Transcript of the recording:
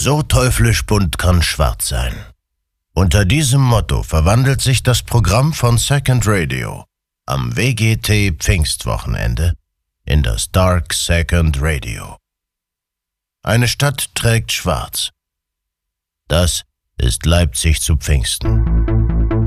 So teuflisch bunt kann schwarz sein. Unter diesem Motto verwandelt sich das Programm von Second Radio am WGT Pfingstwochenende in das Dark Second Radio. Eine Stadt trägt schwarz. Das ist Leipzig zu Pfingsten.